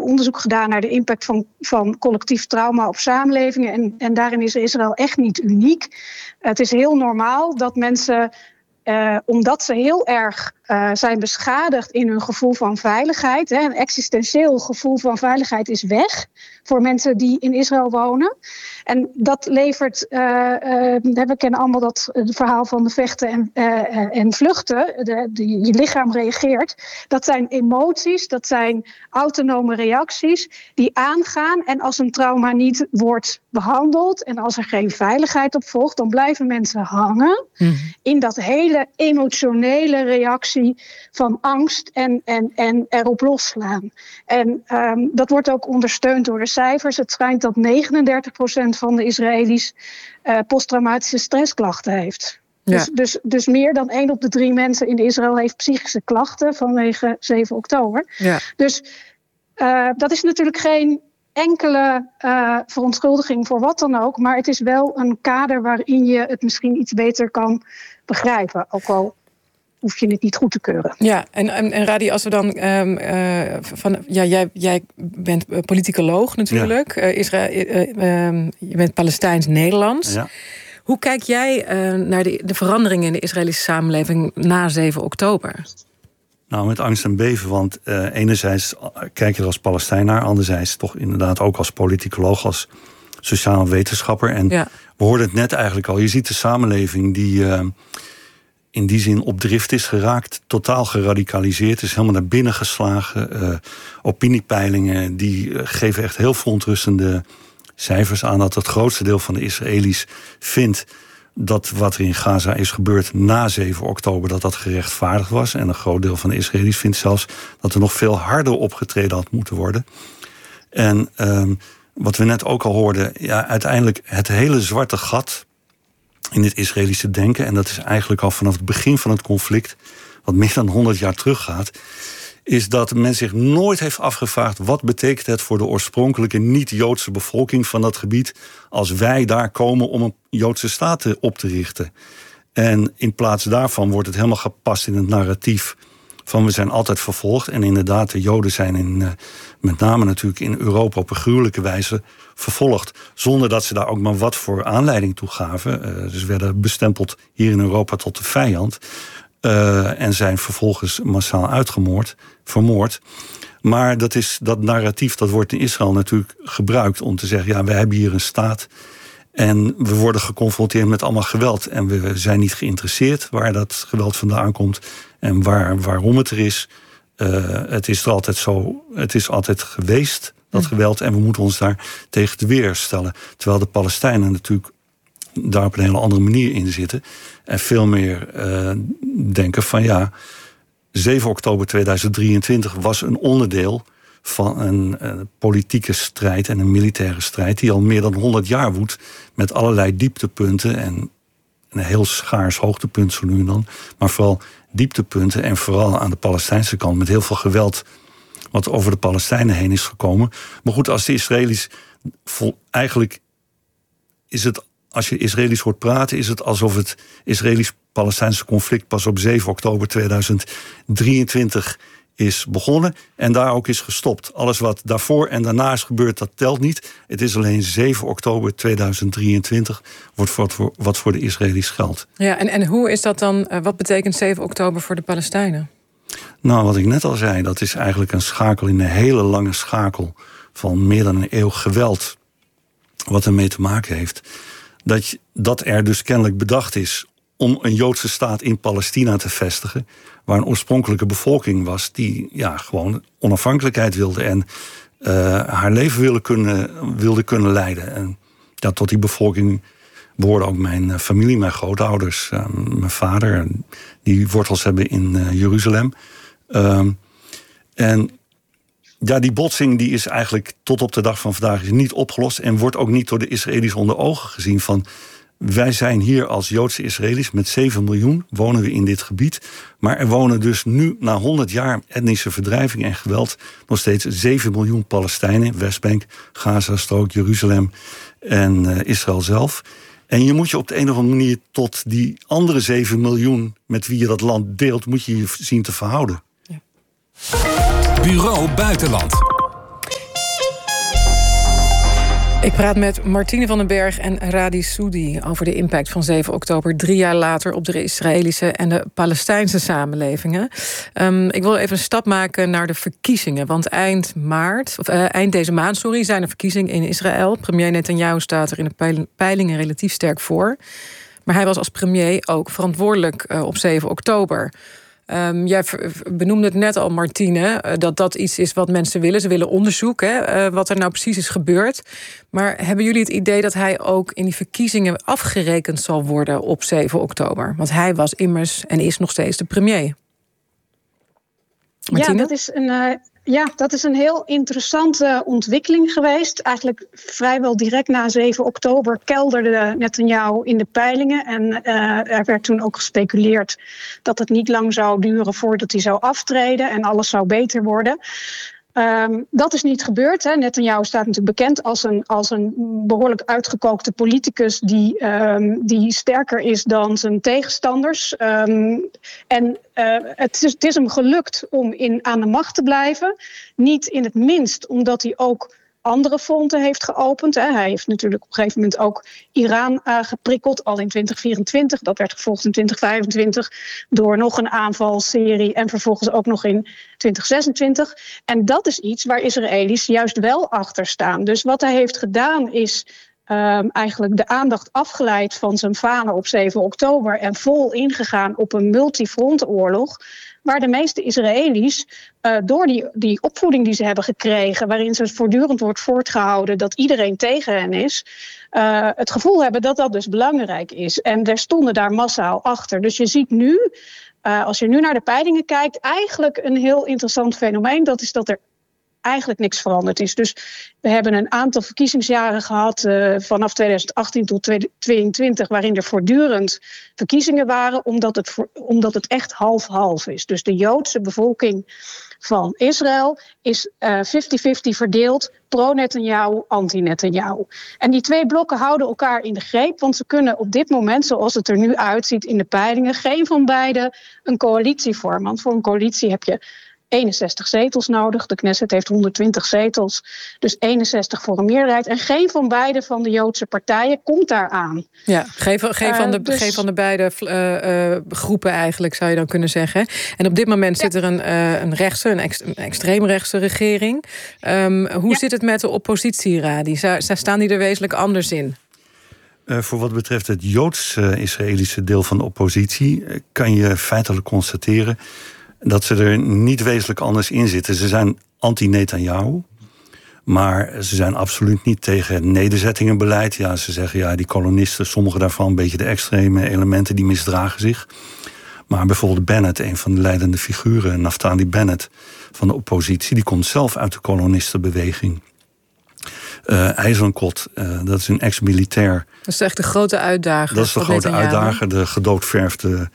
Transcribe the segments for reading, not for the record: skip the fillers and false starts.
onderzoek gedaan naar de impact van collectief trauma op samenlevingen. En daarin is Israël echt niet uniek. Het is heel normaal dat mensen, omdat ze heel erg zijn beschadigd in hun gevoel van veiligheid. Een existentieel gevoel van veiligheid is weg voor mensen die in Israël wonen. En dat levert, we kennen allemaal het verhaal van de vechten en vluchten. Je lichaam reageert. Dat zijn emoties, dat zijn autonome reacties die aangaan. En als een trauma niet wordt behandeld en als er geen veiligheid op volgt, dan blijven mensen hangen in dat hele emotionele reactie van angst en erop losslaan. En dat wordt ook ondersteund door de cijfers. Het schijnt dat 39% van de Israëli's posttraumatische stressklachten heeft. Ja. Dus meer dan 1 op de 3 mensen in Israël heeft psychische klachten vanwege 7 oktober. Ja. Dus dat is natuurlijk geen enkele verontschuldiging voor wat dan ook. Maar het is wel een kader waarin je het misschien iets beter kan begrijpen. Ook al hoef je het niet goed te keuren. Ja, en Radi, als we dan jij bent politicoloog natuurlijk. Ja. Je bent Palestijns-Nederlands. Ja. Hoe kijk jij naar de veranderingen in de Israëlische samenleving na 7 oktober? Nou, met angst en beven, want enerzijds kijk je er als Palestijn naar, anderzijds toch inderdaad ook als politicoloog, als sociaal wetenschapper. En we hoorden het net eigenlijk al, je ziet de samenleving die in die zin op drift is geraakt, totaal geradicaliseerd, is helemaal naar binnen geslagen. Opiniepeilingen die geven echt heel verontrustende cijfers aan dat het grootste deel van de Israëli's vindt dat wat er in Gaza is gebeurd na 7 oktober, dat gerechtvaardigd was. En een groot deel van de Israëli's vindt zelfs dat er nog veel harder opgetreden had moeten worden. En wat we net ook al hoorden, uiteindelijk het hele zwarte gat in het Israëlische denken, en dat is eigenlijk al vanaf het begin van het conflict, wat meer dan 100 jaar teruggaat, is dat men zich nooit heeft afgevraagd wat betekent het voor de oorspronkelijke niet-Joodse bevolking van dat gebied als wij daar komen om een Joodse staat op te richten. En in plaats daarvan wordt het helemaal gepast in het narratief van we zijn altijd vervolgd. En inderdaad, de Joden zijn met name natuurlijk in Europa op een gruwelijke wijze vervolgd, zonder dat ze daar ook maar wat voor aanleiding toe gaven. Ze werden bestempeld hier in Europa tot de vijand. En zijn vervolgens massaal vermoord. Maar dat narratief, dat wordt in Israël natuurlijk gebruikt om te zeggen, wij hebben hier een staat en we worden geconfronteerd met allemaal geweld. En we zijn niet geïnteresseerd waar dat geweld vandaan komt en waarom het er is. Het is er altijd zo, het is altijd geweest, dat geweld, en we moeten ons daar tegen te weerstellen. Terwijl de Palestijnen natuurlijk daar op een hele andere manier in zitten. En veel meer denken van 7 oktober 2023 was een onderdeel van een politieke strijd en een militaire strijd die al meer dan 100 jaar woedt met allerlei dieptepunten en een heel schaars hoogtepunt zo nu en dan. Maar vooral dieptepunten en vooral aan de Palestijnse kant met heel veel geweld wat over de Palestijnen heen is gekomen. Maar goed, als de Israëli's eigenlijk is het, als je Israëli's hoort praten, is het alsof het Israëlisch-Palestijnse conflict pas op 7 oktober 2023 is begonnen en daar ook is gestopt. Alles wat daarvoor en daarna is gebeurd, dat telt niet. Het is alleen 7 oktober 2023 wat voor de Israëli's geldt. Ja, en hoe is dat dan? Wat betekent 7 oktober voor de Palestijnen? Nou, wat ik net al zei, dat is eigenlijk een schakel in een hele lange schakel van meer dan een eeuw geweld, wat ermee te maken heeft dat er dus kennelijk bedacht is om een Joodse staat in Palestina te vestigen, waar een oorspronkelijke bevolking was die gewoon onafhankelijkheid wilde en haar leven wilde kunnen leiden. En tot die bevolking behoorde ook mijn familie, mijn grootouders, mijn vader, die wortels hebben in Jeruzalem. En die botsing die is eigenlijk tot op de dag van vandaag is niet opgelost en wordt ook niet door de Israëli's onder ogen gezien van wij zijn hier als Joodse Israëli's met 7 miljoen wonen we in dit gebied. Maar er wonen dus nu na 100 jaar etnische verdrijving en geweld nog steeds 7 miljoen Palestijnen, Westbank, Gazastrook, Jeruzalem en Israël zelf. En je moet je op de een of andere manier tot die andere 7 miljoen met wie je dat land deelt, moet je je zien te verhouden. Ja. Bureau Buitenland. praat met Martine van den Berg en Radi Soudi over de impact van 7 oktober... 3 jaar later op de Israëlische en de Palestijnse samenlevingen. Ik wil even een stap maken naar de verkiezingen. Want eind deze maand zijn er verkiezingen in Israël. Premier Netanyahu staat er in de peilingen relatief sterk voor. Maar hij was als premier ook verantwoordelijk op 7 oktober... Jij benoemde het net al, Martine, dat iets is wat mensen willen. Ze willen onderzoek, wat er nou precies is gebeurd. Maar hebben jullie het idee dat hij ook in die verkiezingen afgerekend zal worden op 7 oktober? Want hij was immers en is nog steeds de premier. Martine? Dat is een heel interessante ontwikkeling geweest. Eigenlijk vrijwel direct na 7 oktober kelderde Netanyahu in de peilingen. En er werd toen ook gespeculeerd dat het niet lang zou duren voordat hij zou aftreden en alles zou beter worden. Dat is niet gebeurd. Hè. Netanyahu staat natuurlijk bekend als een behoorlijk uitgekookte politicus die sterker is dan zijn tegenstanders. Het is hem gelukt om aan de macht te blijven. Niet in het minst omdat hij ook andere fronten heeft geopend. Hij heeft natuurlijk op een gegeven moment ook Iran geprikkeld, al in 2024. Dat werd gevolgd in 2025 door nog een aanvalserie en vervolgens ook nog in 2026. En dat is iets waar Israëli's juist wel achter staan. Dus wat hij heeft gedaan is eigenlijk de aandacht afgeleid van zijn falen op 7 oktober... en vol ingegaan op een multifrontoorlog, waar de meeste Israëli's door die opvoeding die ze hebben gekregen, waarin ze voortdurend wordt voortgehouden dat iedereen tegen hen is, het gevoel hebben dat dat dus belangrijk is. En er stonden daar massaal achter. Dus je ziet nu, als je nu naar de peilingen kijkt, eigenlijk een heel interessant fenomeen. Dat is dat er eigenlijk niks veranderd is. Dus we hebben een aantal verkiezingsjaren gehad vanaf 2018 tot 2022... waarin er voortdurend verkiezingen waren, omdat het echt half-half is. Dus de Joodse bevolking van Israël is 50-50 verdeeld, pro-Netanyahu, anti-Netanyahu. En die twee blokken houden elkaar in de greep, want ze kunnen op dit moment, zoals het er nu uitziet in de peilingen, geen van beiden een coalitie vormen. Want voor een coalitie heb je 61 zetels nodig. De Knesset heeft 120 zetels. Dus 61 voor een meerderheid. En geen van beide van de Joodse partijen komt daar aan. Ja, geen van de beide groepen eigenlijk, zou je dan kunnen zeggen. En op dit moment zit er een extreemrechtse regering. Hoe zit het met de oppositie, Radi? Staan die er wezenlijk anders in? Voor wat betreft het Joods-Israëlische deel van de oppositie kan je feitelijk constateren dat ze er niet wezenlijk anders in zitten. Ze zijn anti-Netanyahu, maar ze zijn absoluut niet tegen het nederzettingenbeleid. Ja, ze zeggen, die kolonisten, sommige daarvan een beetje de extreme elementen, die misdragen zich. Maar bijvoorbeeld Bennett, een van de leidende figuren, Naftali Bennett van de oppositie, die komt zelf uit de kolonistenbeweging. IJzerenkot, dat is een ex-militair. Dat is echt de grote uitdager. Dat is de grote uitdager, de gedoodverfde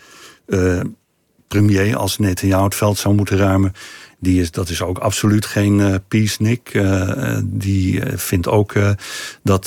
premier, als Netanyahu het veld zou moeten ruimen. Dat is ook absoluut geen peacenik. Die vindt ook dat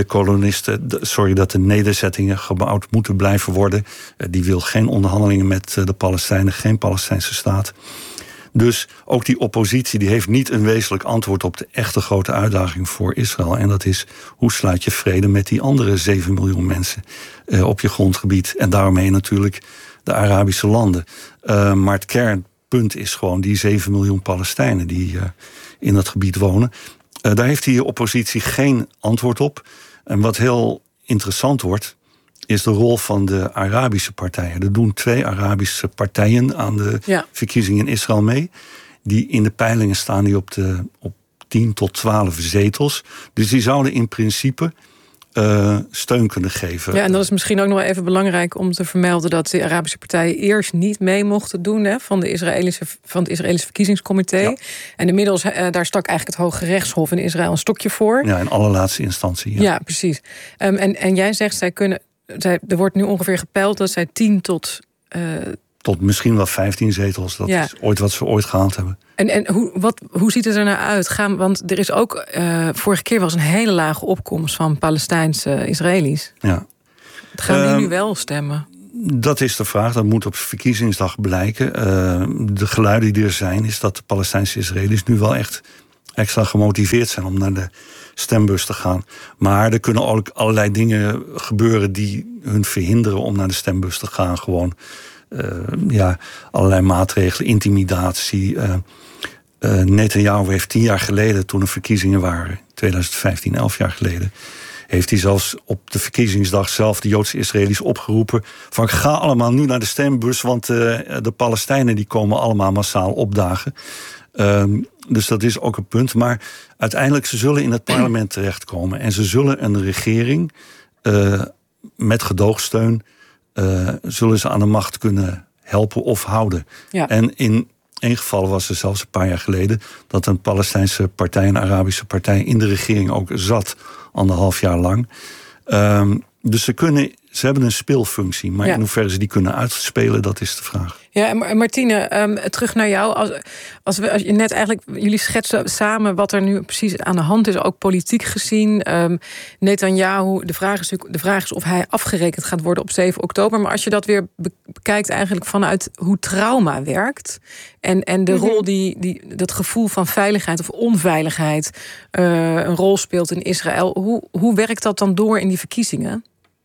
dat de nederzettingen gebouwd moeten blijven worden. Die wil geen onderhandelingen met de Palestijnen, geen Palestijnse staat. Dus ook die oppositie die heeft niet een wezenlijk antwoord op de echte grote uitdaging voor Israël. En dat is, hoe sluit je vrede met die andere 7 miljoen mensen op je grondgebied? En daarmee natuurlijk de Arabische landen. Maar het kernpunt is gewoon die 7 miljoen Palestijnen die in dat gebied wonen. Daar heeft die oppositie geen antwoord op. En wat heel interessant wordt, is de rol van de Arabische partijen. Er doen 2 Arabische partijen aan de verkiezingen in Israël mee. Die in de peilingen staan die op 10 tot 12 zetels. Dus die zouden in principe steun kunnen geven. Ja, en dat is misschien ook nog even belangrijk om te vermelden dat de Arabische partijen eerst niet mee mochten doen van het Israëlische verkiezingscomité. Ja. En inmiddels, daar stak eigenlijk het Hoge Rechtshof in Israël een stokje voor. Ja, in allerlaatste instantie. Ja, precies. En jij zegt, er wordt nu ongeveer gepeild dat zij 10 tot misschien wel 15 zetels. Dat is ooit wat ze ooit gehaald hebben. En hoe ziet het er nou uit? Want er is ook, vorige keer was een hele lage opkomst van Palestijnse Israëli's. Ja. Gaan die nu wel stemmen? Dat is de vraag, dat moet op verkiezingsdag blijken. De geluiden die er zijn, is dat de Palestijnse Israëli's nu wel echt extra gemotiveerd zijn om naar de stembus te gaan. Maar er kunnen ook allerlei dingen gebeuren die hun verhinderen om naar de stembus te gaan. Gewoon allerlei maatregelen, intimidatie. Netanyahu heeft 10 jaar geleden, toen er verkiezingen waren, 2015, 11 jaar geleden, heeft hij zelfs op de verkiezingsdag zelf de Joodse Israëli's opgeroepen van ga allemaal nu naar de stembus, want de Palestijnen die komen allemaal massaal opdagen. Dus dat is ook een punt. Maar uiteindelijk, ze zullen in het parlement terechtkomen. En ze zullen een regering met gedoogsteun zullen ze aan de macht kunnen helpen of houden. Ja. En in één geval was er zelfs een paar jaar geleden dat een Palestijnse partij, een Arabische partij, in de regering ook zat, 1,5 jaar lang. Dus ze hebben een speelfunctie. Maar in hoeverre ze die kunnen uitspelen, dat is de vraag. Ja, en Martine, terug naar jou. Als je net eigenlijk, jullie schetsen samen wat er nu precies aan de hand is, ook politiek gezien. Netanyahu, de vraag is of hij afgerekend gaat worden op 7 oktober. Maar als je dat weer bekijkt eigenlijk vanuit hoe trauma werkt en de rol die dat gevoel van veiligheid of onveiligheid een rol speelt in Israël. Hoe werkt dat dan door in die verkiezingen?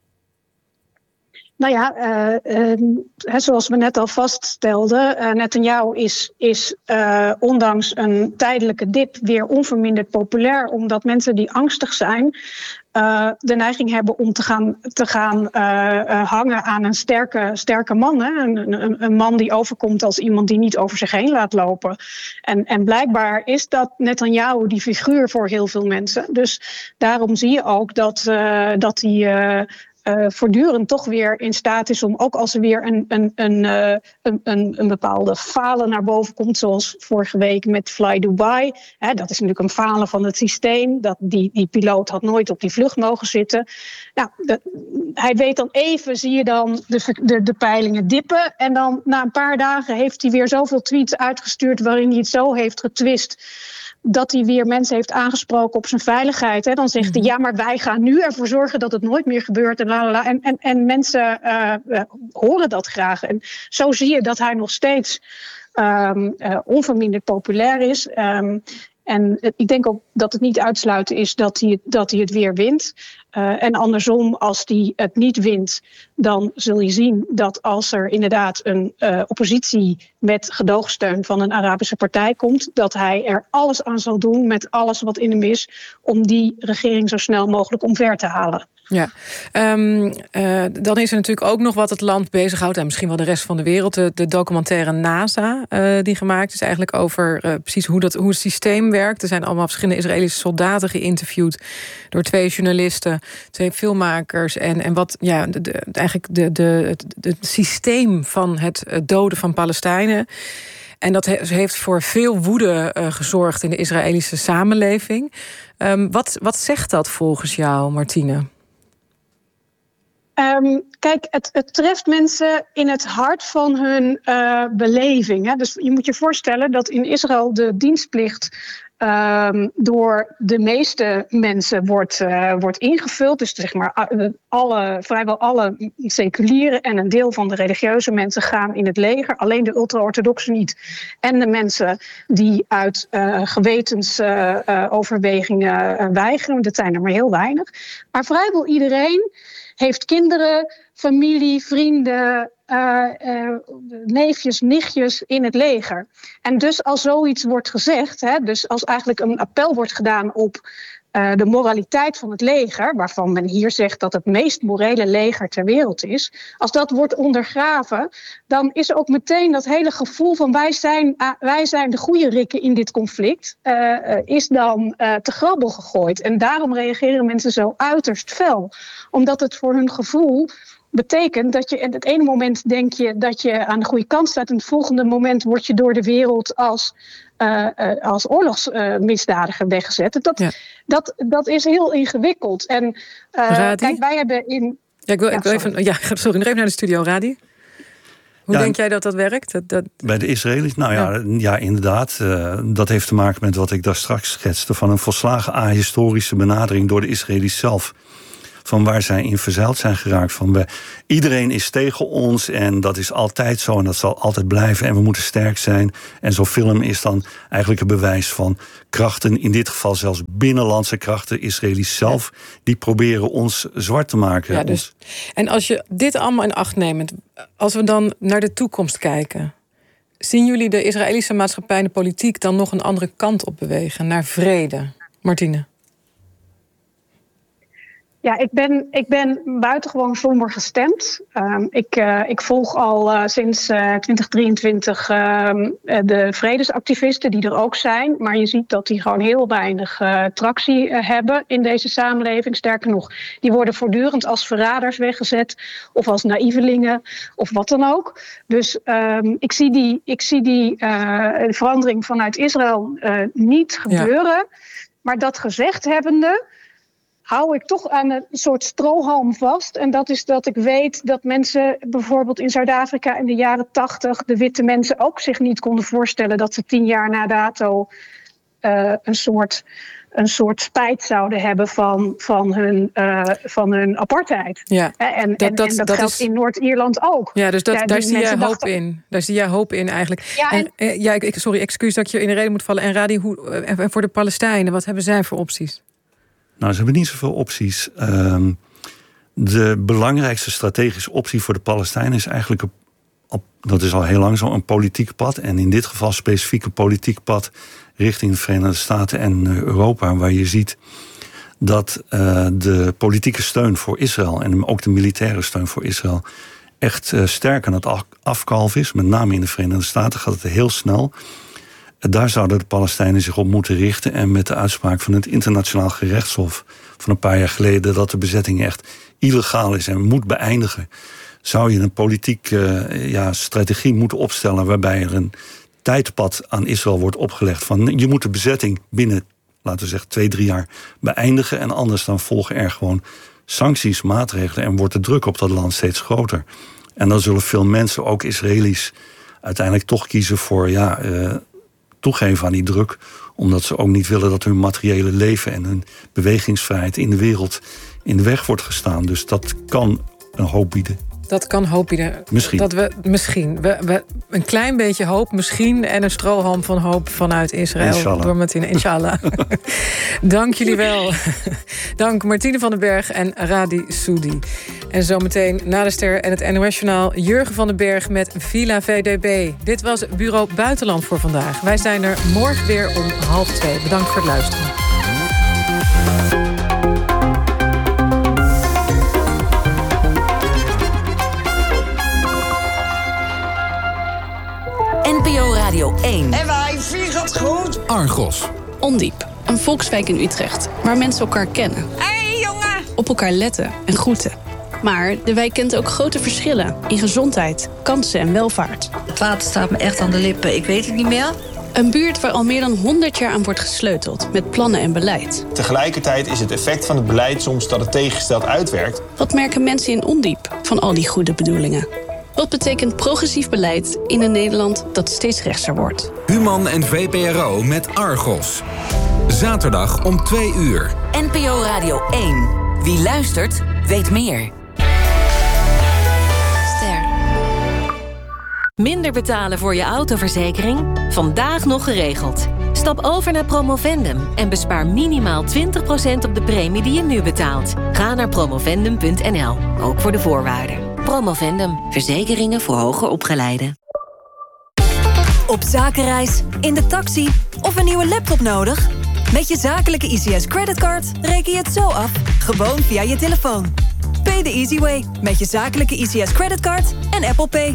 Nou ja, zoals we net al vaststelden, Netanyahu is ondanks een tijdelijke dip weer onverminderd populair, omdat mensen die angstig zijn de neiging hebben om te gaan hangen aan een sterke man. Hè? Een man die overkomt als iemand die niet over zich heen laat lopen. En blijkbaar is dat Netanyahu die figuur voor heel veel mensen. Dus daarom zie je ook dat hij voortdurend toch weer in staat is om, ook als er weer een bepaalde falen naar boven komt, zoals vorige week met Fly Dubai. Dat is natuurlijk een falen van het systeem. Dat die piloot had nooit op die vlucht mogen zitten. Nou, hij weet dan even, zie je dan de peilingen dippen. En dan na een paar dagen heeft hij weer zoveel tweets uitgestuurd waarin hij het zo heeft getwist dat hij weer mensen heeft aangesproken op zijn veiligheid. Hè. Dan zegt hij, ja, maar wij gaan nu ervoor zorgen dat het nooit meer gebeurt. En mensen horen dat graag. En zo zie je dat hij nog steeds onverminderd populair is. En ik denk ook dat het niet uitsluiten is dat hij het weer wint. En andersom, als hij het niet wint, dan zul je zien dat als er inderdaad een oppositie met gedoogsteun van een Arabische partij komt, dat hij er alles aan zal doen met alles wat in hem is om die regering zo snel mogelijk omver te halen. Ja, dan is er natuurlijk ook nog wat het land bezighoudt, en misschien wel de rest van de wereld, de documentaire NASA, die gemaakt is eigenlijk over precies hoe het systeem werkt. Er zijn allemaal verschillende Israëlische soldaten geïnterviewd door 2 journalisten, 2 filmmakers en wat eigenlijk het systeem van het doden van Palestijnen. En dat heeft voor veel woede gezorgd in de Israëlische samenleving. Wat zegt dat volgens jou, Martine? Kijk, het treft mensen in het hart van hun beleving. Hè? Dus je moet je voorstellen dat in Israël de dienstplicht door de meeste mensen wordt ingevuld. Dus zeg maar vrijwel alle seculiere en een deel van de religieuze mensen gaan in het leger. Alleen de ultra-orthodoxen niet. En de mensen die uit gewetensoverwegingen weigeren. Dat zijn er maar heel weinig. Maar vrijwel iedereen heeft kinderen, familie, vrienden, neefjes, nichtjes in het leger. En dus als zoiets wordt gezegd, dus als eigenlijk een appel wordt gedaan op de moraliteit van het leger, waarvan men hier zegt dat het meest morele leger ter wereld is, als dat wordt ondergraven, dan is ook meteen dat hele gevoel van wij zijn de goede rikken in dit conflict, is dan te grabbel gegooid. En daarom reageren mensen zo uiterst fel. Omdat het voor hun gevoel betekent dat je in het ene moment denk je dat je aan de goede kant staat, en het volgende moment word je door de wereld als oorlogsmisdadiger weggezet. Dat is heel ingewikkeld. En kijk, wij hebben in. Ja, ik wil even. Ja, sorry, nog even naar de studio, Radi. Hoe denk jij dat werkt? Bij de Israëli's? Nou ja, inderdaad. Dat heeft te maken met wat ik daar straks schetste, van een volslagen ahistorische benadering door de Israëli's zelf van waar zij in verzeild zijn geraakt. Iedereen is tegen ons en dat is altijd zo en dat zal altijd blijven en we moeten sterk zijn. En zo'n film is dan eigenlijk een bewijs van krachten, in dit geval zelfs binnenlandse krachten, Israëli's zelf, die proberen ons zwart te maken. Ja, dus, en als je dit allemaal in acht neemt, als we dan naar de toekomst kijken, zien jullie de Israëlische maatschappij en de politiek dan nog een andere kant op bewegen, naar vrede? Martine? Ja, ik ben buitengewoon somber gestemd. Ik volg al sinds 2023 de vredesactivisten die er ook zijn. Maar je ziet dat die gewoon heel weinig tractie hebben in deze samenleving. Sterker nog, die worden voortdurend als verraders weggezet. Of als naïvelingen, of wat dan ook. Dus ik zie die verandering vanuit Israël niet gebeuren. Ja. Maar dat gezegd hebbende, hou ik toch aan een soort strohalm vast. En dat is dat ik weet dat mensen bijvoorbeeld in Zuid-Afrika in de jaren 80... de witte mensen ook zich niet konden voorstellen dat ze 10 jaar na dato een soort spijt zouden hebben van hun apartheid. Ja, en dat geldt is in Noord-Ierland ook. Ja, dus daar zie jij hoop in. Daar zie jij hoop in eigenlijk. Ja, sorry, excuus dat ik je in de reden moet vallen. En Radi, en voor de Palestijnen, wat hebben zij voor opties? Nou, ze hebben niet zoveel opties. De belangrijkste strategische optie voor de Palestijnen is eigenlijk, dat is al heel lang zo, een politiek pad. En in dit geval specifiek een politiek pad richting de Verenigde Staten en Europa, waar je ziet dat de politieke steun voor Israël en ook de militaire steun voor Israël echt sterk aan het afkalven is. Met name in de Verenigde Staten gaat het heel snel. Daar zouden de Palestijnen zich op moeten richten. En met de uitspraak van het Internationaal Gerechtshof van een paar jaar geleden dat de bezetting echt illegaal is en moet beëindigen, zou je een politieke strategie moeten opstellen waarbij er een tijdpad aan Israël wordt opgelegd van je moet de bezetting binnen, laten we zeggen, 2-3 jaar beëindigen. En anders dan volgen er gewoon sancties, maatregelen en wordt de druk op dat land steeds groter. En dan zullen veel mensen, ook Israëli's, uiteindelijk toch kiezen voor toegeven aan die druk, omdat ze ook niet willen dat hun materiële leven en hun bewegingsvrijheid in de wereld in de weg wordt gestaan. Dus dat kan een hoop bieden. Dat kan hoop bieden. Misschien. Dat we een klein beetje hoop misschien en een strohalm van hoop vanuit Israël. Inshallah. Door Martine, inshallah. Dank jullie wel. Dank Martine van den Berg en Radi Soudi. En zometeen na de ster en het NOS-journaal Jurgen van den Berg met Villa VDB. Dit was Bureau Buitenland voor vandaag. Wij zijn er morgen weer om 1:30. Bedankt voor het luisteren. NPO Radio 1. En wij vieren het goed. Argos. Ondiep, een volkswijk in Utrecht, waar mensen elkaar kennen. Hé, jongen! Op elkaar letten en groeten. Maar de wijk kent ook grote verschillen in gezondheid, kansen en welvaart. Het water staat me echt aan de lippen, ik weet het niet meer. Een buurt waar al meer dan 100 jaar aan wordt gesleuteld met plannen en beleid. Tegelijkertijd is het effect van het beleid soms dat het tegengesteld uitwerkt. Wat merken mensen in Ondiep van al die goede bedoelingen? Wat betekent progressief beleid in een Nederland dat steeds rechtser wordt? Human en VPRO met Argos. Zaterdag om 2 uur. NPO Radio 1. Wie luistert, weet meer. Ster. Minder betalen voor je autoverzekering? Vandaag nog geregeld. Stap over naar Promovendum en bespaar minimaal 20% op de premie die je nu betaalt. Ga naar promovendum.nl, ook voor de voorwaarden. Promovendum, verzekeringen voor hoger opgeleiden. Op zakenreis, in de taxi of een nieuwe laptop nodig? Met je zakelijke ICS creditcard reken je het zo af, gewoon via je telefoon. Pay the easy way met je zakelijke ICS creditcard en Apple Pay.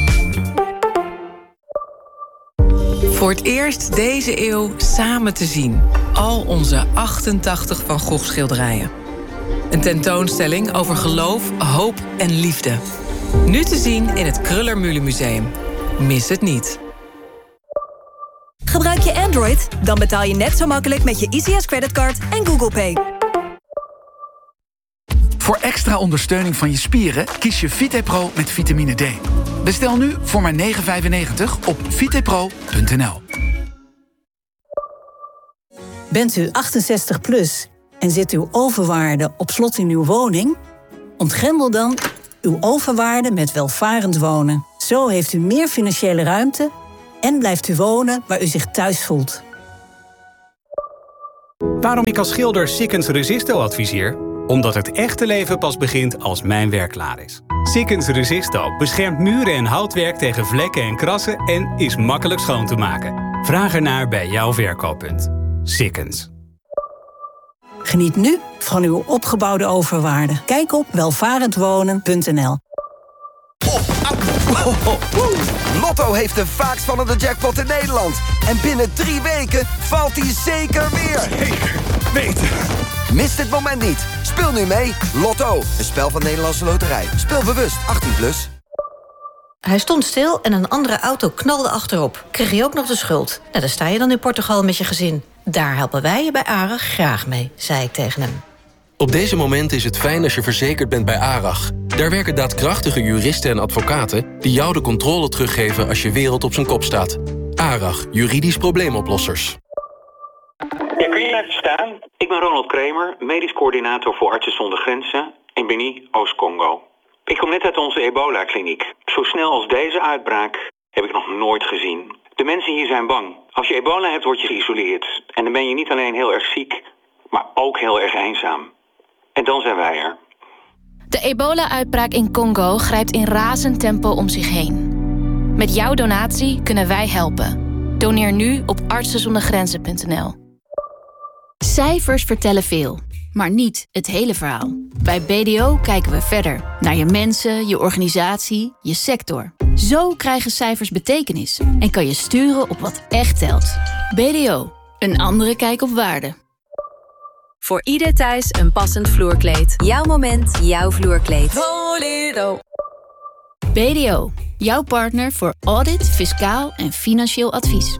Voor het eerst deze eeuw samen te zien. Al onze 88 Van Gogh schilderijen. Een tentoonstelling over geloof, hoop en liefde. Nu te zien in het Kröller-Mühle Museum. Mis het niet. Gebruik je Android? Dan betaal je net zo makkelijk met je ICS creditcard en Google Pay. Voor extra ondersteuning van je spieren kies je VitePro met vitamine D. Bestel nu voor maar €9,95 op vitepro.nl. Bent u 68 plus En zit uw overwaarde op slot in uw woning? Ontgrendel dan uw overwaarde met welvarend wonen. Zo heeft u meer financiële ruimte en blijft u wonen waar u zich thuis voelt. Waarom ik als schilder Sikkens Resisto adviseer? Omdat het echte leven pas begint als mijn werk klaar is. Sikkens Resisto beschermt muren en houtwerk tegen vlekken en krassen en is makkelijk schoon te maken. Vraag ernaar bij jouw verkooppunt. Sikkens. Geniet nu van uw opgebouwde overwaarde. Kijk op welvarendwonen.nl. Lotto heeft de vaakst vallende jackpot in Nederland. En binnen 3 weken valt die zeker weer. Zeker weten. Mis dit moment niet. Speel nu mee. Lotto, een spel van Nederlandse Loterij. Speel bewust, 18+. Hij stond stil en een andere auto knalde achterop. Kreeg je ook nog de schuld. Nou, dan sta je dan in Portugal met je gezin. Daar helpen wij je bij ARAG graag mee, zei ik tegen hem. Op deze moment is het fijn als je verzekerd bent bij ARAG. Daar werken daadkrachtige juristen en advocaten die jou de controle teruggeven als je wereld op zijn kop staat. ARAG, juridisch probleemoplossers. Ja, kun je even staan? Ik ben Ronald Kramer, medisch coördinator voor Artsen zonder Grenzen in Beni, Oost-Congo. Ik kom net uit onze ebola-kliniek. Zo snel als deze uitbraak heb ik nog nooit gezien. De mensen hier zijn bang. Als je ebola hebt, word je geïsoleerd. En dan ben je niet alleen heel erg ziek, maar ook heel erg eenzaam. En dan zijn wij er. De ebola-uitbraak in Congo grijpt in razend tempo om zich heen. Met jouw donatie kunnen wij helpen. Doneer nu op artsenzondergrenzen.nl. Cijfers vertellen veel, maar niet het hele verhaal. Bij BDO kijken we verder naar je mensen, je organisatie, je sector. Zo krijgen cijfers betekenis en kan je sturen op wat echt telt. BDO, een andere kijk op waarde. Voor ieder thuis een passend vloerkleed. Jouw moment, jouw vloerkleed. BDO, jouw partner voor audit, fiscaal en financieel advies.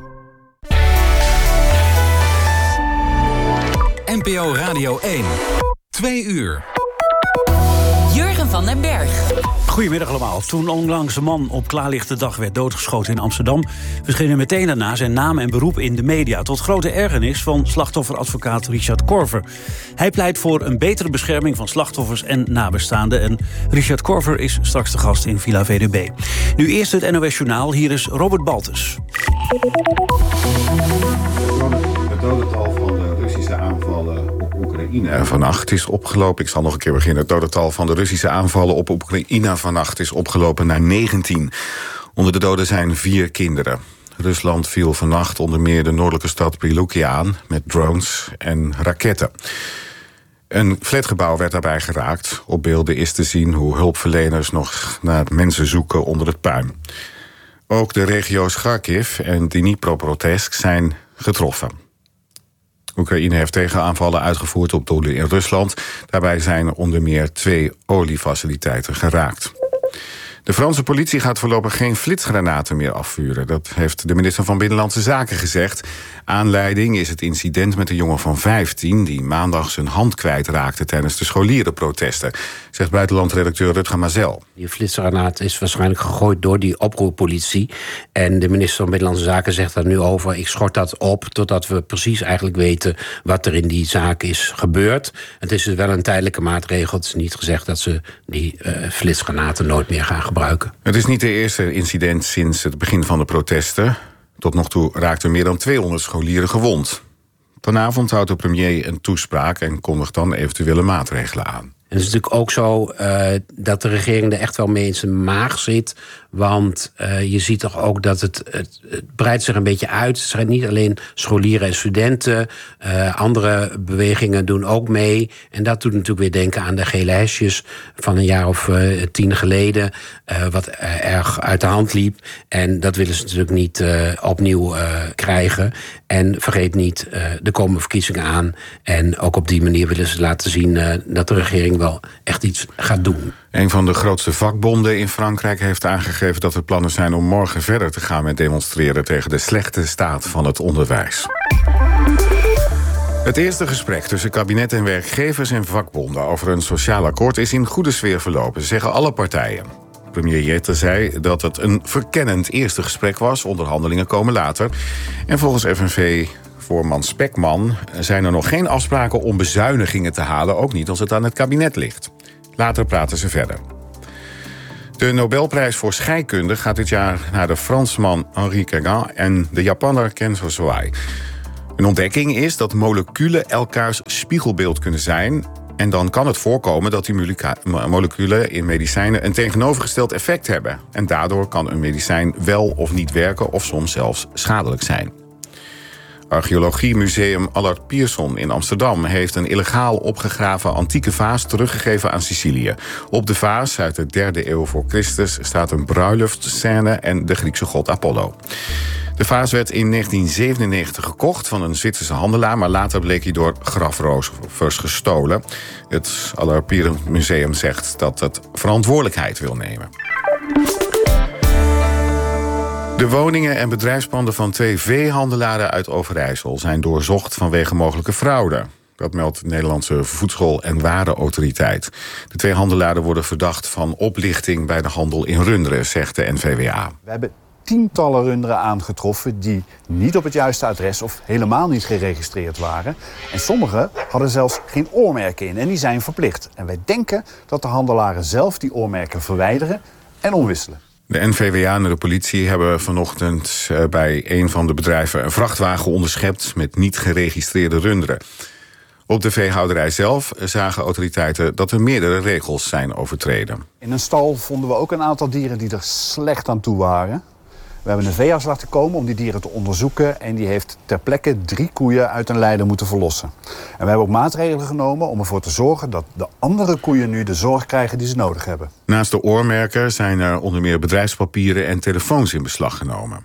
NPO Radio 1. 2 uur. Jurgen van den Berg. Goedemiddag allemaal. Toen onlangs een man op klaarlichte dag werd doodgeschoten in Amsterdam, verscheen meteen daarna zijn naam en beroep in de media, tot grote ergernis van slachtofferadvocaat Richard Korver. Hij pleit voor een betere bescherming van slachtoffers en nabestaanden. En Richard Korver is straks de gast in Villa VDB. Nu eerst het NOS Journaal. Hier is Robert Baltus. Het dodental van de Russische aanvallen op Oekraïne vannacht is opgelopen. Ik zal nog een keer beginnen. Het dodental van de Russische aanvallen op Oekraïne vannacht is opgelopen naar 19. Onder de doden zijn 4 kinderen. Rusland viel vannacht onder meer de noordelijke stad Prilukia aan met drones en raketten. Een flatgebouw werd daarbij geraakt. Op beelden is te zien hoe hulpverleners nog naar mensen zoeken onder het puin. Ook de regio's Kharkiv en Dnipropetrovsk zijn getroffen. Oekraïne heeft tegenaanvallen uitgevoerd op doelen in Rusland. Daarbij zijn onder meer 2 oliefaciliteiten geraakt. De Franse politie gaat voorlopig geen flitsgranaten meer afvuren. Dat heeft de minister van Binnenlandse Zaken gezegd. Aanleiding is het incident met een jongen van 15... die maandag zijn hand kwijtraakte tijdens de scholierenprotesten, zegt buitenlandredacteur Rutger Mazel. Die flitsgranaat is waarschijnlijk gegooid door die oproerpolitie. En de minister van Binnenlandse Zaken zegt daar nu over: ik schort dat op totdat we precies eigenlijk weten wat er in die zaak is gebeurd. Het is dus wel een tijdelijke maatregel. Het is niet gezegd dat ze die flitsgranaten nooit meer gaan gebruiken. Het is niet de eerste incident sinds het begin van de protesten. Tot nog toe raakten meer dan 200 scholieren gewond. Vanavond houdt de premier een toespraak en kondigt dan eventuele maatregelen aan. En het is natuurlijk ook zo dat de regering er echt wel mee in zijn maag zit. Want je ziet toch ook dat het breidt zich een beetje uit. Het zijn niet alleen scholieren en studenten. Andere bewegingen doen ook mee. En dat doet natuurlijk weer denken aan de gele hesjes van een jaar of 10 geleden. Wat erg uit de hand liep. En dat willen ze natuurlijk niet opnieuw krijgen. En vergeet niet, er komen verkiezingen aan. En ook op die manier willen ze laten zien dat de regering wel echt iets gaat doen. Een van de grootste vakbonden in Frankrijk heeft aangegeven dat er plannen zijn om morgen verder te gaan met demonstreren tegen de slechte staat van het onderwijs. Het eerste gesprek tussen kabinet en werkgevers en vakbonden over een sociaal akkoord is in goede sfeer verlopen, zeggen alle partijen. Premier Jette zei dat het een verkennend eerste gesprek was. Onderhandelingen komen later. En volgens FNV CDA-voorman Spekman zijn er nog geen afspraken om bezuinigingen te halen, ook niet als het aan het kabinet ligt. Later praten ze verder. De Nobelprijs voor scheikunde gaat dit jaar naar de Fransman Henri Cagan en de Japanner Kenzo Sawai. Een ontdekking is dat moleculen elkaars spiegelbeeld kunnen zijn. En dan kan het voorkomen dat die moleculen in medicijnen een tegenovergesteld effect hebben. En daardoor kan een medicijn wel of niet werken of soms zelfs schadelijk zijn. Archeologiemuseum Allard Pierson in Amsterdam heeft een illegaal opgegraven antieke vaas teruggegeven aan Sicilië. Op de vaas uit de 3e eeuw voor Christus staat een bruiloftsscène en de Griekse god Apollo. De vaas werd in 1997 gekocht van een Zwitserse handelaar, maar later bleek hij door grafrovers gestolen. Het Allard Pierson Museum zegt dat het verantwoordelijkheid wil nemen. De woningen en bedrijfspanden van 2 veehandelaren uit Overijssel zijn doorzocht vanwege mogelijke fraude. Dat meldt de Nederlandse Voedsel- en Warenautoriteit. De 2 handelaren worden verdacht van oplichting bij de handel in runderen, zegt de NVWA. We hebben tientallen runderen aangetroffen die niet op het juiste adres of helemaal niet geregistreerd waren. En sommige hadden zelfs geen oormerken in en die zijn verplicht. En wij denken dat de handelaren zelf die oormerken verwijderen en omwisselen. De NVWA en de politie hebben vanochtend bij een van de bedrijven een vrachtwagen onderschept met niet geregistreerde runderen. Op de veehouderij zelf zagen autoriteiten dat er meerdere regels zijn overtreden. In een stal vonden we ook een aantal dieren die er slecht aan toe waren. We hebben een veearts laten komen om die dieren te onderzoeken en die heeft ter plekke 3 koeien uit een leider moeten verlossen. En we hebben ook maatregelen genomen om ervoor te zorgen dat de andere koeien nu de zorg krijgen die ze nodig hebben. Naast de oormerken zijn er onder meer bedrijfspapieren en telefoons in beslag genomen.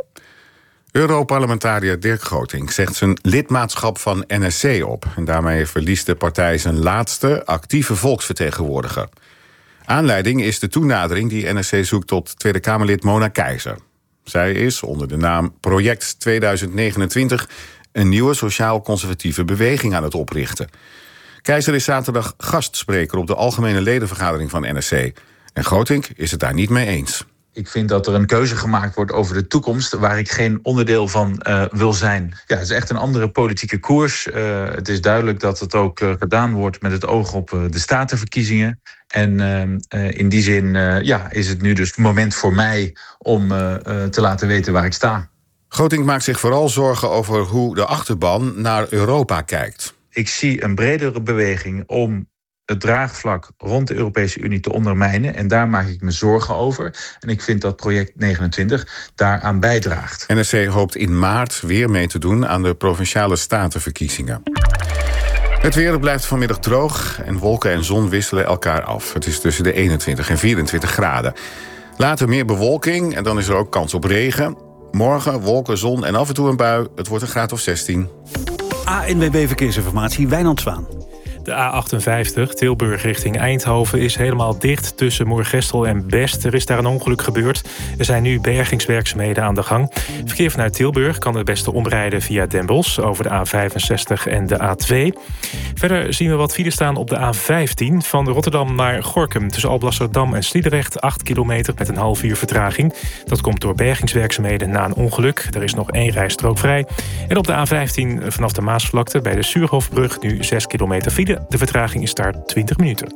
Europarlementariër Dirk Grotink zegt zijn lidmaatschap van NSC op. En daarmee verliest de partij zijn laatste actieve volksvertegenwoordiger. Aanleiding is de toenadering die NSC zoekt tot Tweede Kamerlid Mona Keizer. Zij is onder de naam Project 2029 een nieuwe sociaal-conservatieve beweging aan het oprichten. Keizer is zaterdag gastspreker op de algemene ledenvergadering van NSC. En Grotink is het daar niet mee eens. Ik vind dat er een keuze gemaakt wordt over de toekomst waar ik geen onderdeel van wil zijn. Ja, het is echt een andere politieke koers. Het is duidelijk dat het ook gedaan wordt met het oog op de statenverkiezingen. En in die zin is het nu dus het moment voor mij om te laten weten waar ik sta. Grotink maakt zich vooral zorgen over hoe de achterban naar Europa kijkt. Ik zie een bredere beweging om het draagvlak rond de Europese Unie te ondermijnen. En daar maak ik me zorgen over. En ik vind dat project 29 daaraan bijdraagt. NSC hoopt in maart weer mee te doen aan de provinciale statenverkiezingen. Het weer blijft vanmiddag droog en wolken en zon wisselen elkaar af. Het is tussen de 21 en 24 graden. Later meer bewolking en dan is er ook kans op regen. Morgen wolken, zon en af en toe een bui. Het wordt een graad of 16. ANWB Verkeersinformatie, Wijnand Zwaan. De A58, Tilburg richting Eindhoven, is helemaal dicht tussen Moergestel en Best. Er is daar een ongeluk gebeurd. Er zijn nu bergingswerkzaamheden aan de gang. Verkeer vanuit Tilburg kan het beste omrijden via Den Bosch over de A65 en de A2. Verder zien we wat files staan op de A15 van Rotterdam naar Gorinchem. Tussen Alblasserdam en Sliedrecht, 8 kilometer met een half uur vertraging. Dat komt door bergingswerkzaamheden na een ongeluk. Er is nog 1 rijstrook vrij. En op de A15 vanaf de Maasvlakte bij de Suurhofbrug nu 6 kilometer file. De vertraging is daar 20 minuten.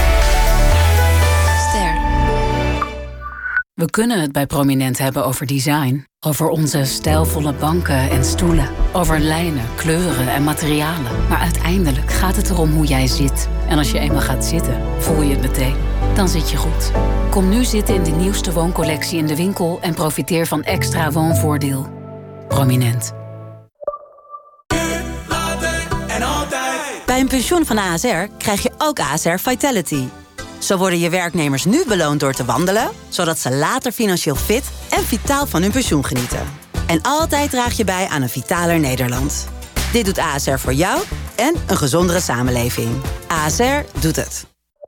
Ster. We kunnen het bij Prominent hebben over design. Over onze stijlvolle banken en stoelen. Over lijnen, kleuren en materialen. Maar uiteindelijk gaat het erom hoe jij zit. En als je eenmaal gaat zitten, voel je het meteen. Dan zit je goed. Kom nu zitten in de nieuwste wooncollectie in de winkel en profiteer van extra woonvoordeel. Prominent. Bij een pensioen van ASR krijg je ook ASR Vitality. Zo worden je werknemers nu beloond door te wandelen, zodat ze later financieel fit en vitaal van hun pensioen genieten. En altijd draag je bij aan een vitaler Nederland. Dit doet ASR voor jou en een gezondere samenleving. ASR doet het.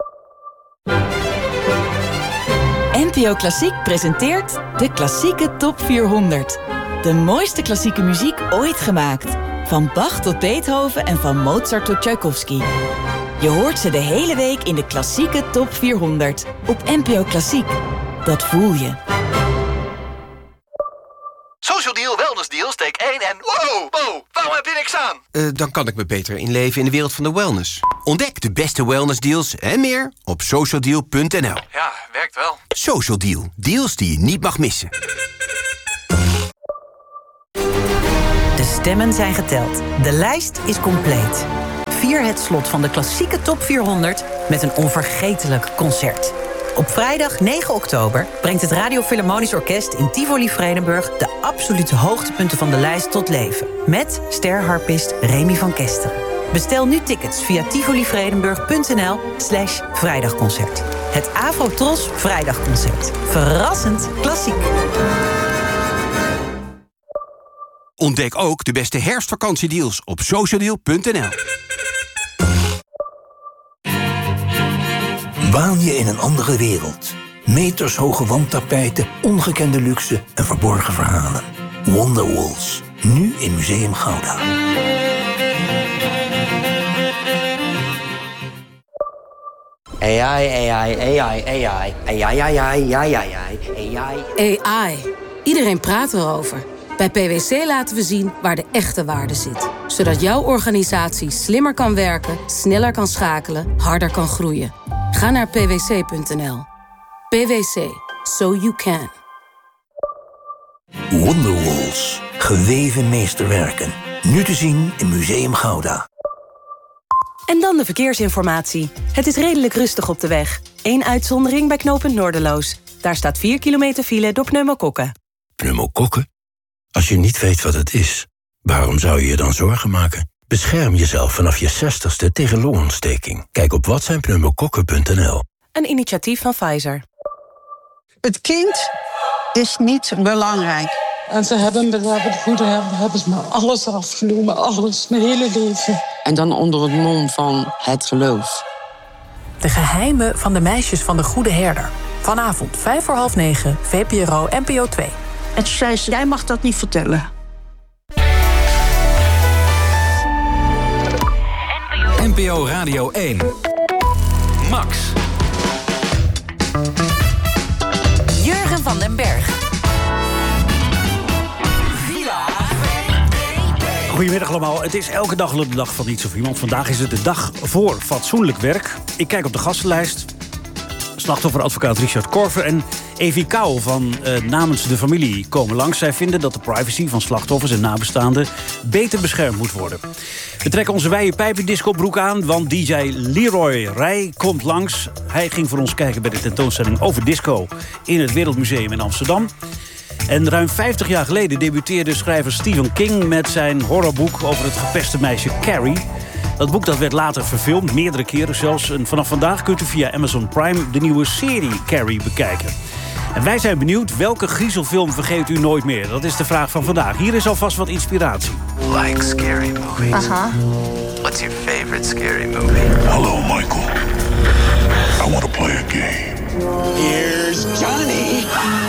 NPO Klassiek presenteert de Klassieke Top 400. De mooiste klassieke muziek ooit gemaakt. Van Bach tot Beethoven en van Mozart tot Tchaikovsky. Je hoort ze de hele week in de Klassieke Top 400. Op NPO Klassiek. Dat voel je. Social Deal, Wellness Deal, steek 1 en wow, waarom heb je niks aan? Dan kan ik me beter inleven in de wereld van de wellness. Ontdek de beste wellnessdeals en meer op socialdeal.nl. Ja, werkt wel. Social Deal. Deals die je niet mag missen. De stemmen zijn geteld. De lijst is compleet. Vier het slot van de klassieke top 400 met een onvergetelijk concert. Op vrijdag 9 oktober brengt het Radio Philharmonisch Orkest in Tivoli Vredenburg de absolute hoogtepunten van de lijst tot leven. Met sterharpist Remy van Kesteren. Bestel nu tickets via tivolivredenburg.nl/vrijdagconcert. Het Afro-Tros Vrijdagconcert. Verrassend klassiek. Ontdek ook de beste herfstvakantiedeals op socialdeal.nl. Waan je in een andere wereld. Metershoge wandtapijten, ongekende luxe en verborgen verhalen. Wonderwalls, nu in Museum Gouda. AI. Iedereen praat erover. Bij PwC laten we zien waar de echte waarde zit. Zodat jouw organisatie slimmer kan werken, sneller kan schakelen, harder kan groeien. Ga naar pwc.nl. PwC. So you can. Wonderwalls, geweven meesterwerken. Nu te zien in Museum Gouda. En dan de verkeersinformatie. Het is redelijk rustig op de weg. 1 uitzondering bij knooppunt Noorderloos. Daar staat 4 kilometer file door pneumokokken. Pneumokokken? Als je niet weet wat het is, waarom zou je je dan zorgen maken? Bescherm jezelf vanaf je 60ste tegen longontsteking. Kijk op watzijnpneumokokken.nl. Een initiatief van Pfizer. Het kind is niet belangrijk. En ze hebben het goede hebben ze me alles afgenomen, alles, mijn hele leven. En dan onder het mom van het geloof. De geheimen van de meisjes van de Goede Herder. Vanavond 9:05, VPRO NPO 2. En toen zei ze, jij mag dat niet vertellen. NPO Radio 1. Max. Jurgen van den Berg. Goedemiddag allemaal. Het is elke dag de dag van iets of iemand. Vandaag is het de dag voor fatsoenlijk werk. Ik kijk op de gastenlijst. Slachtofferadvocaat Richard Korver en Evie Kouw van Namens de Familie komen langs. Zij vinden dat de privacy van slachtoffers en nabestaanden beter beschermd moet worden. We trekken onze wijde pijpendiscobroek aan, want DJ Leroy Rij komt langs. Hij ging voor ons kijken bij de tentoonstelling over disco in het Wereldmuseum in Amsterdam. En ruim 50 jaar geleden debuteerde schrijver Stephen King met zijn horrorboek over het gepeste meisje Carrie. Dat boek dat werd later verfilmd, meerdere keren zelfs. En vanaf vandaag kunt u via Amazon Prime de nieuwe serie Carrie bekijken. En wij zijn benieuwd, welke griezelfilm vergeet u nooit meer? Dat is de vraag van vandaag. Hier is alvast wat inspiratie. Like scary movies. What's your favorite scary movie? Hello, Michael. I want to play a game. Here's Johnny.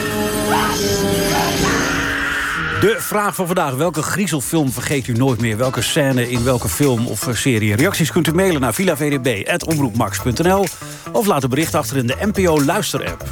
De vraag van vandaag. Welke griezelfilm vergeet u nooit meer? Welke scène in welke film of serie? Reacties kunt u mailen naar villavdb@omroepmax.nl of laat een bericht achter in de NPO Luister-app.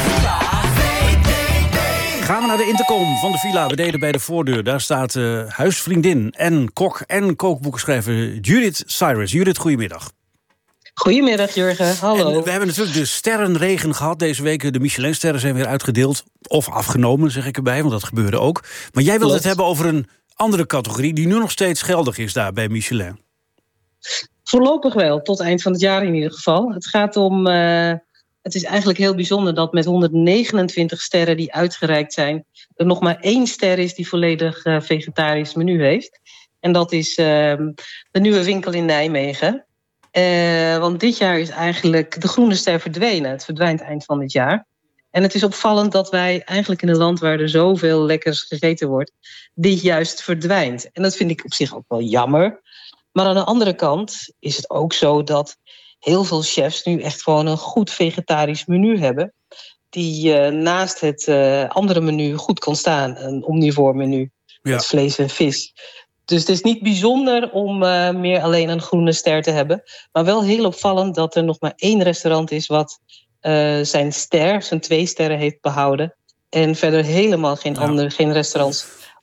Gaan we naar de intercom van de villa. We deden bij de voordeur. Daar staat huisvriendin en kok en kookboekenschrijver Judith Cyrus. Judith, goedemiddag. Goedemiddag, Jurgen. Hallo. En we hebben natuurlijk de sterrenregen gehad deze week. De Michelinsterren zijn weer uitgedeeld. Of afgenomen, zeg ik erbij, want dat gebeurde ook. Maar jij wilt het hebben over een andere categorie die nu nog steeds geldig is daar bij Michelin. Voorlopig wel, tot eind van het jaar in ieder geval. Het gaat om... het is eigenlijk heel bijzonder dat met 129 sterren die uitgereikt zijn, er nog maar 1 ster is die volledig vegetarisch menu heeft. En dat is de Nieuwe Winkel in Nijmegen. Want dit jaar is eigenlijk de groene ster verdwenen. Het verdwijnt eind van dit jaar. En het is opvallend dat wij eigenlijk in een land waar er zoveel lekkers gegeten wordt, dit juist verdwijnt. En dat vind ik op zich ook wel jammer. Maar aan de andere kant is het ook zo dat heel veel chefs nu echt gewoon een goed vegetarisch menu hebben, die naast het andere menu goed kan staan. Een omnivoor menu met vlees en vis. Dus het is niet bijzonder om meer alleen een groene ster te hebben. Maar wel heel opvallend dat er nog maar 1 restaurant is wat zijn 2 sterren heeft behouden. En verder helemaal geen restaurants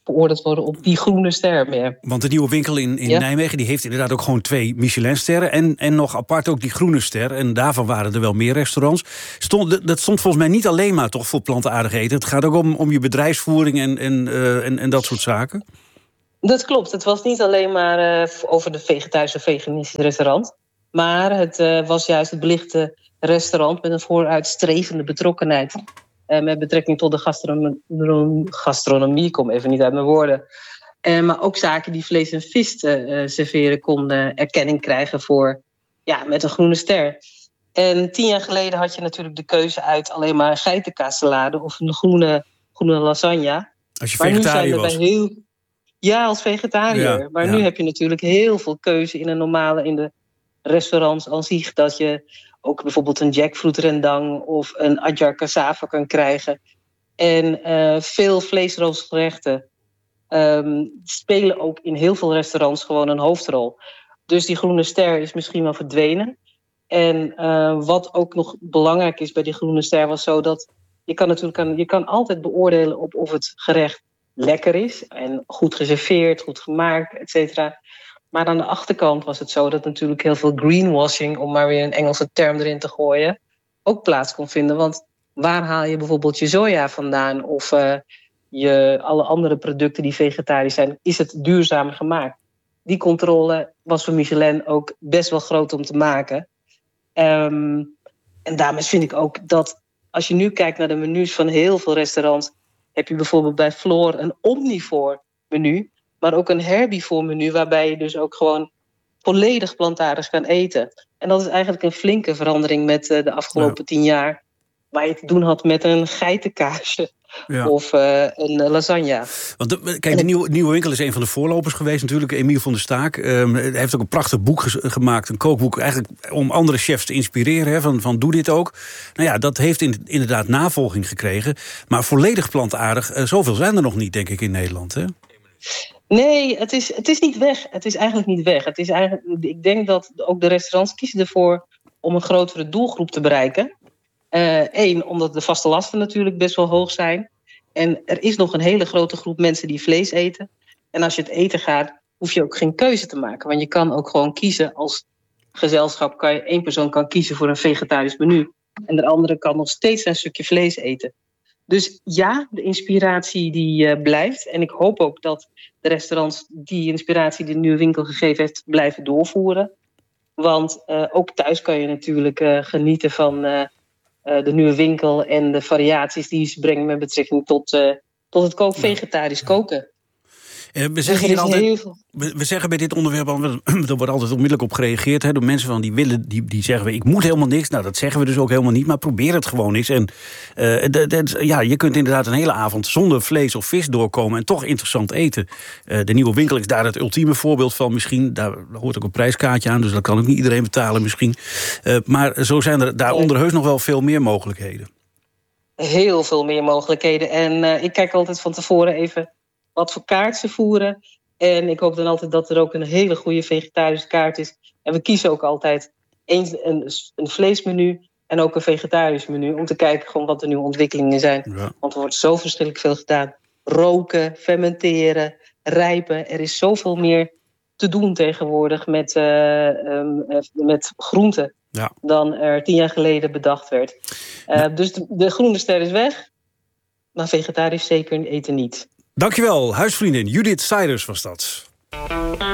beoordeeld worden op die groene ster meer. Want de nieuwe winkel in Nijmegen die heeft inderdaad ook gewoon 2 Michelinsterren. En nog apart ook die groene ster. En daarvan waren er wel meer restaurants. Dat stond volgens mij niet alleen maar toch voor plantaardig eten. Het gaat ook om je bedrijfsvoering en dat soort zaken. Dat klopt. Het was niet alleen maar over de vegetarische of veganistische restaurant. Maar het was juist het belichte restaurant met een vooruitstrevende betrokkenheid. Met betrekking tot de gastronomie, ik kom even niet uit mijn woorden. Maar ook zaken die vlees en vis serveren konden erkenning krijgen voor met een groene ster. En 10 jaar geleden had je natuurlijk de keuze uit alleen maar geitenkaassalade of een groene lasagne. Als je vegetariër was. Ja, als vegetariër. Maar nu heb je natuurlijk heel veel keuze in de restaurants aan zich. Dat je ook bijvoorbeeld een jackfruit rendang of een adjar cassava kan krijgen. En veel vleesroostgerechten spelen ook in heel veel restaurants gewoon een hoofdrol. Dus die groene ster is misschien wel verdwenen. En wat ook nog belangrijk is bij die groene ster was zo dat je kan altijd beoordelen op of het gerecht lekker is en goed geserveerd, goed gemaakt, et cetera. Maar aan de achterkant was het zo dat natuurlijk heel veel greenwashing, om maar weer een Engelse term erin te gooien, ook plaats kon vinden. Want waar haal je bijvoorbeeld je soja vandaan of alle andere producten die vegetarisch zijn, is het duurzaam gemaakt? Die controle was voor Michelin ook best wel groot om te maken. En daarmee vind ik ook dat als je nu kijkt naar de menus van heel veel restaurants, heb je bijvoorbeeld bij Floor een omnivore menu, maar ook een herbivore menu, waarbij je dus ook gewoon volledig plantaardig kan eten. En dat is eigenlijk een flinke verandering met de afgelopen 10 jaar, waar je te doen had met een geitenkaasje of een lasagne. Want kijk, de nieuwe winkel is een van de voorlopers geweest natuurlijk, Emiel van der Staak. Hij heeft ook een prachtig boek gemaakt, een kookboek, eigenlijk om andere chefs te inspireren, hè, van doe dit ook. Nou ja, dat heeft inderdaad navolging gekregen, maar volledig plantaardig, zoveel zijn er nog niet, denk ik, in Nederland, hè? Nee, het is niet weg. Het is eigenlijk niet weg. Ik denk dat ook de restaurants kiezen ervoor om een grotere doelgroep te bereiken. Eén, omdat de vaste lasten natuurlijk best wel hoog zijn. En er is nog een hele grote groep mensen die vlees eten. En als je het eten gaat, hoef je ook geen keuze te maken. Want je kan ook gewoon kiezen als gezelschap. Één persoon kan kiezen voor een vegetarisch menu. En de andere kan nog steeds een stukje vlees eten. Dus ja, de inspiratie die blijft. En ik hoop ook dat de restaurants die inspiratie die de nieuwe winkel gegeven heeft, blijven doorvoeren. Want ook thuis kan je natuurlijk genieten van de nieuwe winkel en de variaties die ze brengen met betrekking tot het vegetarisch koken. We zeggen hier altijd, we zeggen bij dit onderwerp, er wordt altijd onmiddellijk op gereageerd, hè, door mensen die zeggen, ik moet helemaal niks. Nou, dat zeggen we dus ook helemaal niet, maar probeer het gewoon eens. En je kunt inderdaad een hele avond zonder vlees of vis doorkomen en toch interessant eten. De nieuwe winkel is daar het ultieme voorbeeld van misschien. Daar hoort ook een prijskaartje aan, dus dat kan ook niet iedereen betalen misschien. Maar zo zijn er daaronder heus nog wel veel meer mogelijkheden. Heel veel meer mogelijkheden. En ik kijk altijd van tevoren even wat voor kaart ze voeren. En ik hoop dan altijd dat er ook een hele goede vegetarische kaart is. En we kiezen ook altijd een vleesmenu en ook een vegetarisch menu, om te kijken gewoon wat de nieuwe ontwikkelingen zijn. Ja. Want er wordt zo verschrikkelijk veel gedaan. Roken, fermenteren, rijpen. Er is zoveel meer te doen tegenwoordig met groenten dan er 10 jaar geleden bedacht werd. Dus de groene ster is weg, maar vegetarisch zeker eten niet. Dankjewel, huisvriendin Judith Seiders was dat.